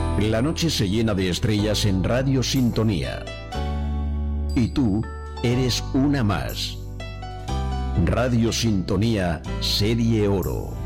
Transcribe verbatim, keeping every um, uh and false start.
La noche se llena de estrellas en Radio Sintonía. Y tú eres una más. Radio Sintonía Serie Oro.